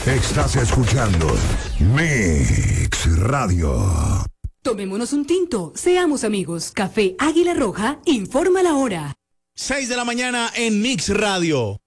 Estás escuchando Mix Radio. Tomémonos un tinto, seamos amigos. Café Águila Roja informa la hora. 6 de la mañana en Mix Radio.